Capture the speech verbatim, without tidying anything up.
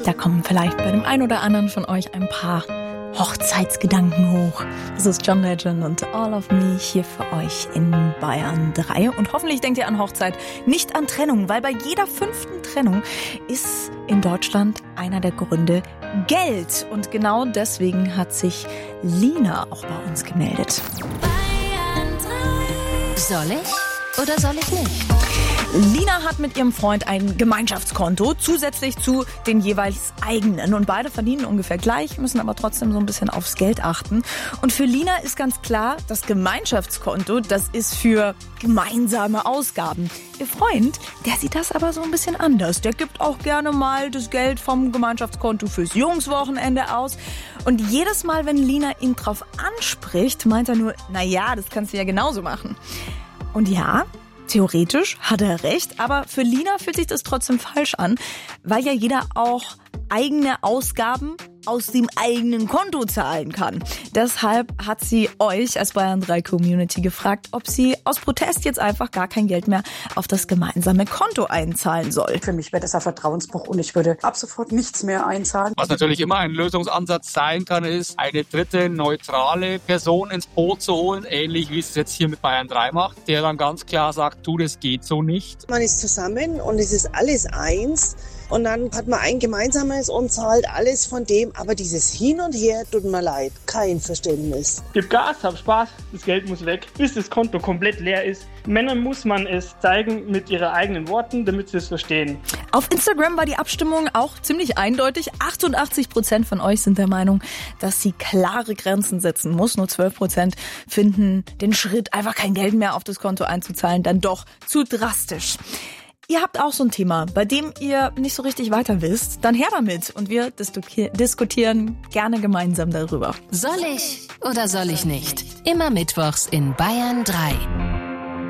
Da kommen vielleicht bei dem einen oder anderen von euch ein paar Hochzeitsgedanken hoch. Das ist John Legend und All of Me hier für euch in Bayern drei. Und hoffentlich denkt ihr an Hochzeit, nicht an Trennung, weil bei jeder fünften Trennung ist in Deutschland einer der Gründe Geld. Und genau deswegen hat sich Lina auch bei uns gemeldet. Bayern drei. Soll ich oder soll ich nicht? Lina hat mit ihrem Freund ein Gemeinschaftskonto, zusätzlich zu den jeweils eigenen. Und beide verdienen ungefähr gleich, müssen aber trotzdem so ein bisschen aufs Geld achten. Und für Lina ist ganz klar, das Gemeinschaftskonto, das ist für gemeinsame Ausgaben. Ihr Freund, der sieht das aber so ein bisschen anders. Der gibt auch gerne mal das Geld vom Gemeinschaftskonto fürs Jungswochenende aus. Und jedes Mal, wenn Lina ihn drauf anspricht, meint er nur, na ja, das kannst du ja genauso machen. Und ja, theoretisch hat er recht, aber für Lina fühlt sich das trotzdem falsch an, weil ja jeder auch eigene Ausgaben aus dem eigenen Konto zahlen kann. Deshalb hat sie euch als Bayern drei Community gefragt, ob sie aus Protest jetzt einfach gar kein Geld mehr auf das gemeinsame Konto einzahlen soll. Für mich wäre das ein Vertrauensbruch und ich würde ab sofort nichts mehr einzahlen. Was natürlich immer ein Lösungsansatz sein kann, ist, eine dritte neutrale Person ins Boot zu holen, ähnlich wie es jetzt hier mit Bayern drei macht, der dann ganz klar sagt, du, das geht so nicht. Man ist zusammen und es ist alles eins. Und dann hat man ein gemeinsames und zahlt alles von dem. Aber dieses Hin und Her tut mir leid. Kein Verständnis. Gib Gas, hab Spaß. Das Geld muss weg, bis das Konto komplett leer ist. Männern muss man es zeigen mit ihren eigenen Worten, damit sie es verstehen. Auf Instagram war die Abstimmung auch ziemlich eindeutig. achtundachtzig Prozent von euch sind der Meinung, dass sie klare Grenzen setzen muss. Nur zwölf Prozent finden den Schritt, einfach kein Geld mehr auf das Konto einzuzahlen, dann doch zu drastisch. Ihr habt auch so ein Thema, bei dem ihr nicht so richtig weiter wisst, dann her damit und wir diskutieren gerne gemeinsam darüber. Soll ich oder soll ich nicht? Immer mittwochs in Bayern drei.